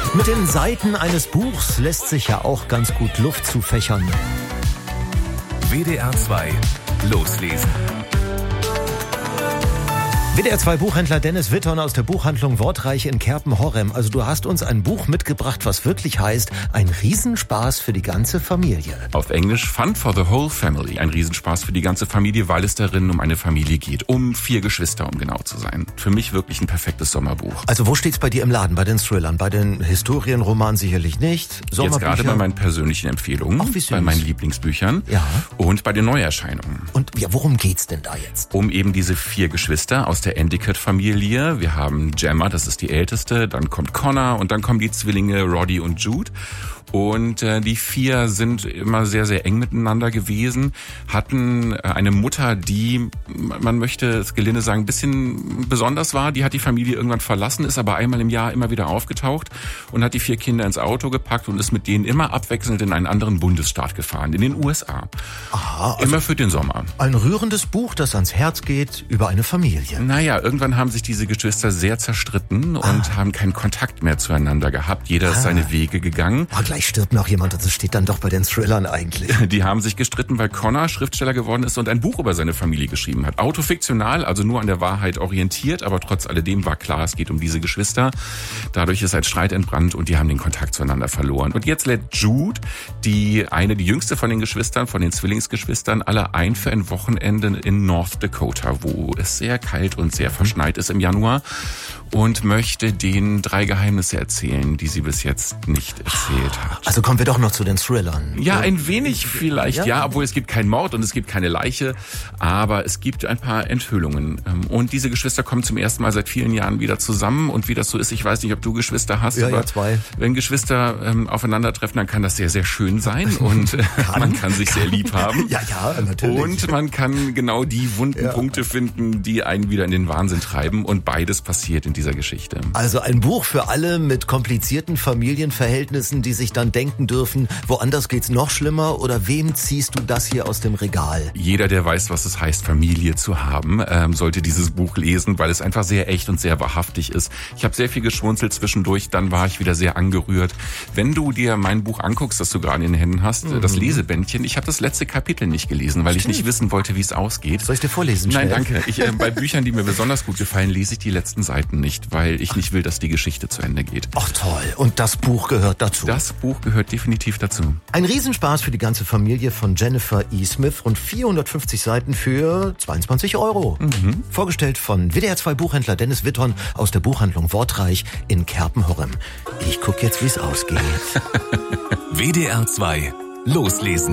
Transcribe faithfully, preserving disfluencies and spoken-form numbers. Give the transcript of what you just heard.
Mit den Seiten eines Buchs lässt sich ja auch ganz gut Luft zufächern. W D R zwei Loslesen. W D R zwei Buchhändler Dennis Witton aus der Buchhandlung Wortreich in Kerpen-Horrem. Also du hast uns ein Buch mitgebracht, was wirklich heißt, ein Riesenspaß für die ganze Familie. Auf Englisch Fun for the Whole Family. Ein Riesenspaß für die ganze Familie, weil es darin um eine Familie geht. Um vier Geschwister, um genau zu sein. Für mich wirklich ein perfektes Sommerbuch. Also wo steht's bei dir im Laden? Bei den Thrillern? Bei den Historienromanen sicherlich nicht? Jetzt gerade bei meinen persönlichen Empfehlungen. Ach, wie süß. Bei meinen Lieblingsbüchern. Ja. Und bei den Neuerscheinungen. Und ja, worum geht's denn da jetzt? Um eben diese vier Geschwister aus der Endicott-Familie. Wir haben Gemma, das ist die älteste, dann kommt Connor und dann kommen die Zwillinge Roddy und Jude. Und äh, die vier sind immer sehr, sehr eng miteinander gewesen, hatten äh, eine Mutter, die, man möchte es gelinde sagen, ein bisschen besonders war. Die hat die Familie irgendwann verlassen, ist aber einmal im Jahr immer wieder aufgetaucht und hat die vier Kinder ins Auto gepackt und ist mit denen immer abwechselnd in einen anderen Bundesstaat gefahren, in den U S A. Aha, also immer für den Sommer. Ein rührendes Buch, das ans Herz geht über eine Familie. Naja, irgendwann haben sich diese Geschwister sehr zerstritten und ah. haben keinen Kontakt mehr zueinander gehabt. Jeder ah. ist seine Wege gegangen. Ah, gleich stirbt noch jemand und das steht dann doch bei den Thrillern eigentlich. Die haben sich gestritten, weil Connor Schriftsteller geworden ist und ein Buch über seine Familie geschrieben hat. Autofiktional, also nur an der Wahrheit orientiert, aber trotz alledem war klar, es geht um diese Geschwister. Dadurch ist ein Streit entbrannt und die haben den Kontakt zueinander verloren. Und jetzt lädt Jude, die eine, die jüngste von den Geschwistern, von den Zwillingsgeschwistern, alle ein für ein Wochenende in North Dakota, wo es sehr kalt und sehr verschneit ist im Januar und möchte denen drei Geheimnisse erzählen, die sie bis jetzt nicht erzählt hat. Also kommen wir doch noch zu den Thrillern. Ja, ein wenig vielleicht, ja, ja, obwohl es gibt keinen Mord und es gibt keine Leiche, aber es gibt ein paar Enthüllungen. Und diese Geschwister kommen zum ersten Mal seit vielen Jahren wieder zusammen und wie das so ist, ich weiß nicht, ob du Geschwister hast, ja, aber ja, zwei. Wenn Geschwister ähm, aufeinandertreffen, dann kann das sehr, sehr schön sein und äh, man kann sich sehr lieb haben. Ja, ja, natürlich. Und man kann genau die wunden ja. Punkte finden, die einen wieder in den Wahnsinn treiben und beides passiert in dieser Geschichte. Also ein Buch für alle mit komplizierten Familienverhältnissen, die sich dann denken dürfen, woanders geht's noch schlimmer oder wem ziehst du das hier aus dem Regal? Jeder, der weiß, was es heißt, Familie zu haben, ähm, sollte dieses Buch lesen, weil es einfach sehr echt und sehr wahrhaftig ist. Ich habe sehr viel geschmunzelt zwischendurch, dann war ich wieder sehr angerührt. Wenn du dir mein Buch anguckst, das du gerade in den Händen hast, mhm. das Lesebändchen, ich habe das letzte Kapitel nicht gelesen, weil Stimmt. ich nicht wissen wollte, wie es ausgeht. Soll ich dir vorlesen? Nein, schnell? danke. Ich, äh, bei Büchern, die mir besonders gut gefallen, lese ich die letzten Seiten nicht, weil ich nicht will, dass die Geschichte zu Ende geht. Ach toll, und das Buch gehört dazu? Das Buch gehört definitiv dazu. Ein Riesenspaß für die ganze Familie von Jennifer E. Smith, rund vierhundertfünfzig Seiten für zweiundzwanzig Euro. Mhm. Vorgestellt von W D R zwei Buchhändler Dennis Witton aus der Buchhandlung Wortreich in Kerpen-Horrem. Ich guck jetzt, wie es ausgeht. W D R zwei Loslesen.